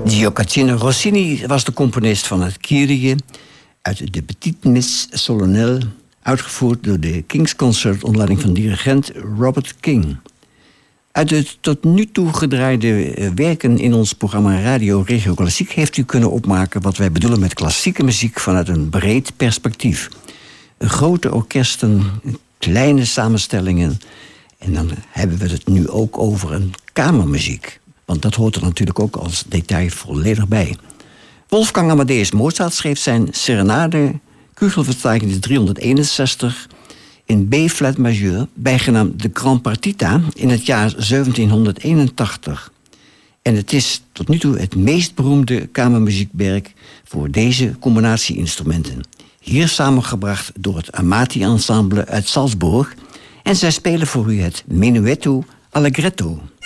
Gioacchino Rossini was de componist van het Kyrie uit de Petite Messe Solennelle, uitgevoerd door de King's Concert onder leiding van dirigent Robert King. Uit de tot nu toe gedraaide werken in ons programma Radio Regio Klassiek heeft u kunnen opmaken wat wij bedoelen met klassieke muziek vanuit een breed perspectief. Grote orkesten, kleine samenstellingen. En dan hebben we het nu ook over een kamermuziek. Want dat hoort er natuurlijk ook als detail volledig bij. Wolfgang Amadeus Mozart schreef zijn Serenade, Kugelverzeichnis 361... in B-flat majeur, bijgenaamd de Grand Partita, in het jaar 1781. En het is tot nu toe het meest beroemde kamermuziekwerk voor deze combinatie-instrumenten. Hier samengebracht door het Amati Ensemble uit Salzburg. En zij spelen voor u het Menuetto Allegretto.